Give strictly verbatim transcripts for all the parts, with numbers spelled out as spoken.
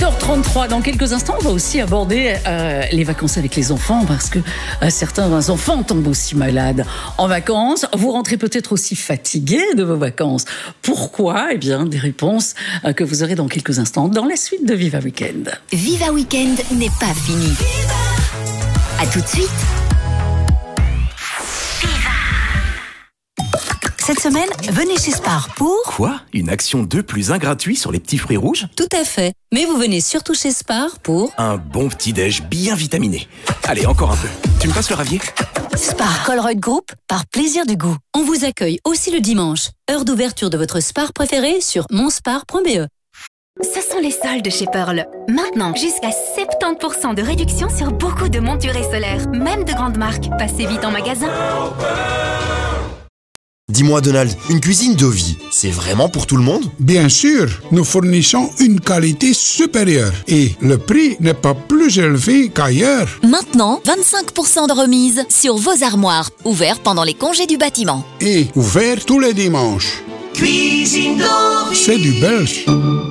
sept heures trente-trois, dans quelques instants, on va aussi aborder euh, les vacances avec les enfants parce que euh, certains enfants tombent aussi malades en vacances. Vous rentrez peut-être aussi fatigués de vos vacances. Pourquoi ? Eh bien, des réponses euh, que vous aurez dans quelques instants dans la suite de Viva Weekend. Viva Weekend n'est pas fini. À tout de suite. Cette semaine, venez chez Spar pour... Quoi ? Une action deux plus un gratuit sur les petits fruits rouges ? Tout à fait. Mais vous venez surtout chez Spar pour... Un bon petit-déj bien vitaminé. Allez, encore un peu. Tu me passes le ravier ? Spar Colruyt Group, par plaisir du goût. On vous accueille aussi le dimanche. Heure d'ouverture de votre Spar préféré sur monspar point b e. Ce sont les soldes chez Pearl. Maintenant, jusqu'à soixante-dix pour cent de réduction sur beaucoup de montures solaires, même de grandes marques. Passez vite en magasin. Dis-moi Donald, une cuisine de vie, c'est vraiment pour tout le monde ? Bien sûr, nous fournissons une qualité supérieure et le prix n'est pas plus élevé qu'ailleurs. Maintenant, vingt-cinq pour cent de remise sur vos armoires, ouverts pendant les congés du bâtiment. Et ouvert tous les dimanches. Cuisine de vie. C'est du belge.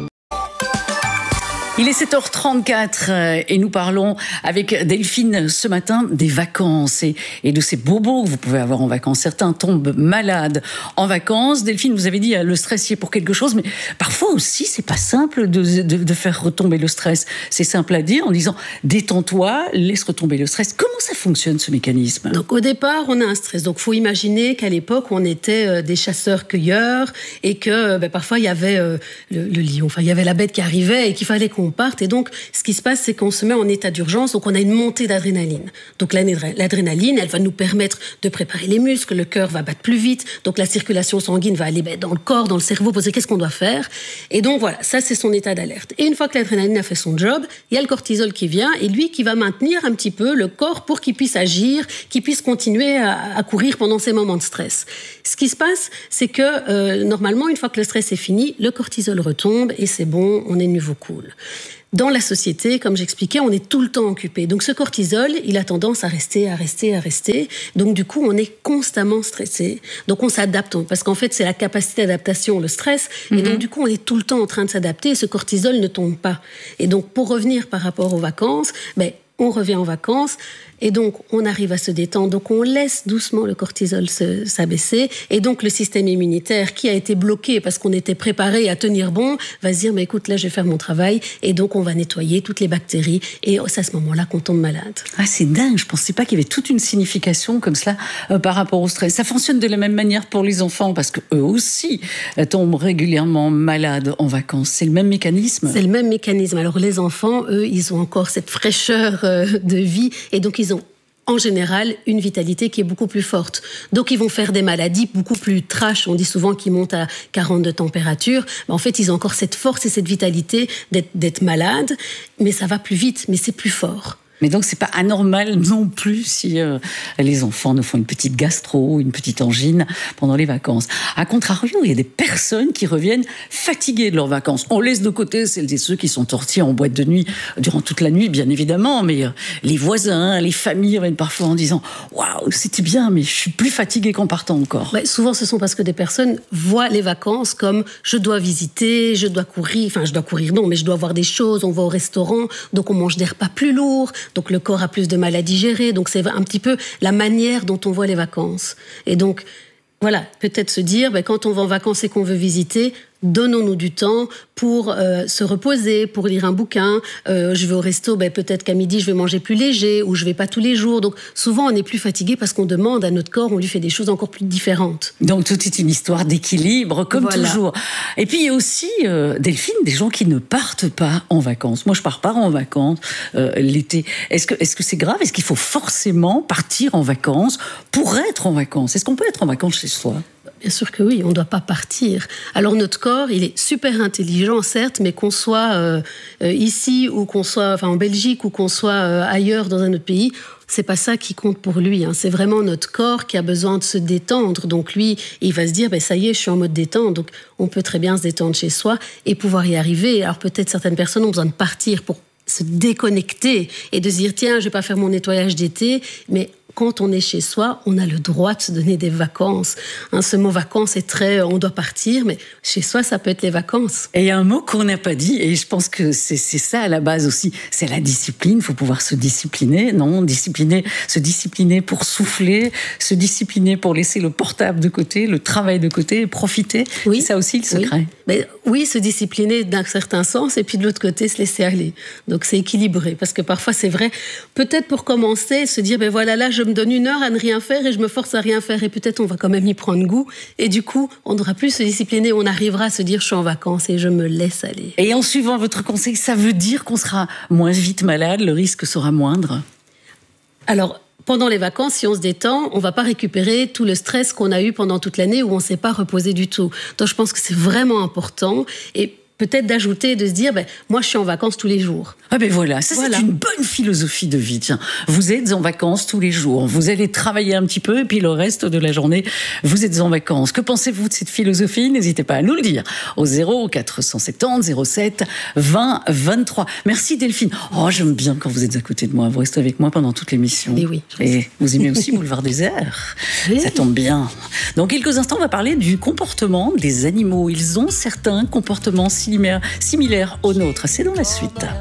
Il est sept heures trente-quatre et nous parlons avec Delphine ce matin des vacances et, et de ces bobos que vous pouvez avoir en vacances. Certains tombent malades en vacances. Delphine, vous avez dit le stress y est pour quelque chose, mais parfois aussi c'est pas simple de, de, de faire retomber le stress. C'est simple à dire en disant détends-toi, laisse retomber le stress. Comment ça fonctionne ce mécanisme ? Donc au départ, on a un stress. Donc faut imaginer qu'à l'époque, on était euh, des chasseurs-cueilleurs et que euh, ben, parfois il y avait euh, le, le lion, enfin il y avait la bête qui arrivait et qu'il fallait qu'on parte. Et donc, ce qui se passe, c'est qu'on se met en état d'urgence. Donc, on a une montée d'adrénaline. Donc, l'adrénaline, elle va nous permettre de préparer les muscles. Le cœur va battre plus vite. Donc, la circulation sanguine va aller dans le corps, dans le cerveau, poser qu'est-ce qu'on doit faire. Et donc, voilà, ça, c'est son état d'alerte. Et une fois que l'adrénaline a fait son job, il y a le cortisol qui vient et lui qui va maintenir un petit peu le corps pour qu'il puisse agir, qu'il puisse continuer à, à courir pendant ces moments de stress. Ce qui se passe, c'est que euh, normalement, une fois que le stress est fini, le cortisol retombe et c'est bon, on est de nouveau cool. Dans la société, comme j'expliquais, on est tout le temps occupé. Donc ce cortisol, il a tendance à rester, à rester, à rester. Donc du coup, on est constamment stressé. Donc on s'adapte, parce qu'en fait, c'est la capacité d'adaptation, le stress. Mm-hmm. Et donc du coup, on est tout le temps en train de s'adapter et ce cortisol ne tombe pas. Et donc pour revenir par rapport aux vacances, ben, on revient en vacances et donc on arrive à se détendre. Donc on laisse doucement le cortisol se, s'abaisser et donc le système immunitaire qui a été bloqué parce qu'on était préparé à tenir bon va se dire mais écoute là je vais faire mon travail et donc on va nettoyer toutes les bactéries et c'est à ce moment-là qu'on tombe malade. Ah c'est dingue, je pensais pas qu'il y avait toute une signification comme cela euh, par rapport au stress. Ça fonctionne de la même manière pour les enfants parce que eux aussi euh, tombent régulièrement malades en vacances. C'est le même mécanisme. C'est le même mécanisme. Alors les enfants, eux, ils ont encore cette fraîcheur euh, de vie et donc ils ont en général, une vitalité qui est beaucoup plus forte. Donc, ils vont faire des maladies beaucoup plus trash. On dit souvent qu'ils montent à quarante de température. Mais en fait, ils ont encore cette force et cette vitalité d'être, d'être malades. Mais ça va plus vite, mais c'est plus fort. Mais donc, c'est pas anormal non plus si euh, les enfants nous font une petite gastro, une petite angine pendant les vacances. A contrario, il y a des personnes qui reviennent fatiguées de leurs vacances. On laisse de côté celles et ceux qui sont sortis en boîte de nuit durant toute la nuit, bien évidemment, mais euh, les voisins, les familles reviennent parfois en disant « Waouh, c'était bien, mais je suis plus fatiguée qu'en partant encore. » Ouais, souvent, ce sont parce que des personnes voient les vacances comme « je dois visiter, je dois courir », enfin, je dois courir, non, mais je dois voir des choses, on va au restaurant, donc on mange des repas plus lourds, donc le corps a plus de mal à digérer. Donc c'est un petit peu la manière dont on voit les vacances. Et donc, voilà, peut-être se dire, ben, quand on va en vacances et qu'on veut visiter, donnons-nous du temps pour euh, se reposer, pour lire un bouquin. Euh, je vais au resto, ben, peut-être qu'à midi, je vais manger plus léger ou je vais pas tous les jours. Donc, souvent, on est plus fatigué parce qu'on demande à notre corps, on lui fait des choses encore plus différentes. Donc, tout est une histoire d'équilibre, comme voilà. Toujours. Et puis, il y a aussi, euh, Delphine, des gens qui ne partent pas en vacances. Moi, je pars pas en vacances euh, l'été. Est-ce que, est-ce que c'est grave ? Est-ce qu'il faut forcément partir en vacances pour être en vacances ? Est-ce qu'on peut être en vacances chez soi ? Bien sûr que oui, on ne doit pas partir. Alors notre corps, il est super intelligent, certes, mais qu'on soit euh, ici ou qu'on soit enfin, en Belgique ou qu'on soit euh, ailleurs dans un autre pays, c'est pas ça qui compte pour lui. Hein. C'est vraiment notre corps qui a besoin de se détendre. Donc lui, il va se dire, ben, ça y est, je suis en mode détente. Donc on peut très bien se détendre chez soi et pouvoir y arriver. Alors peut-être certaines personnes ont besoin de partir pour se déconnecter et de se dire, tiens, je vais pas faire mon nettoyage d'été, mais quand on est chez soi, on a le droit de se donner des vacances. Hein, ce mot vacances est très, on doit partir, mais chez soi, ça peut être les vacances. Et il y a un mot qu'on n'a pas dit, et je pense que c'est, c'est ça à la base aussi, c'est la discipline. Il faut pouvoir se discipliner, non, discipliner, se discipliner pour souffler, se discipliner pour laisser le portable de côté, le travail de côté, et profiter. Oui. C'est ça aussi le secret. Oui. Mais oui, se discipliner d'un certain sens, et puis de l'autre côté, se laisser aller. Donc c'est équilibré, parce que parfois c'est vrai, peut-être pour commencer, se dire, ben voilà, là, je me donne une heure à ne rien faire et je me force à rien faire et peut-être on va quand même y prendre goût et du coup on n'aura plus se discipliner, on arrivera à se dire je suis en vacances et je me laisse aller. Et en suivant votre conseil, ça veut dire qu'on sera moins vite malade, le risque sera moindre? Alors pendant les vacances, si on se détend, on ne va pas récupérer tout le stress qu'on a eu pendant toute l'année où on ne s'est pas reposé du tout. Donc je pense que c'est vraiment important et peut-être d'ajouter, de se dire, ben, moi je suis en vacances tous les jours. Ah ben voilà, ça voilà. C'est une bonne philosophie de vie. Tiens, vous êtes en vacances tous les jours, vous allez travailler un petit peu et puis le reste de la journée, vous êtes en vacances. Que pensez-vous de cette philosophie? N'hésitez pas à nous le dire au zéro quatre cent soixante-dix zéro sept vingt vingt-trois. Merci Delphine. Oh, j'aime bien quand vous êtes à côté de moi, vous restez avec moi pendant toute l'émission. Et oui. Et vous aimez aussi Boulevard Désert. Oui. Ça tombe bien. Dans quelques instants, on va parler du comportement des animaux. Ils ont certains comportements similaires, similaires aux nôtres. C'est dans la suite.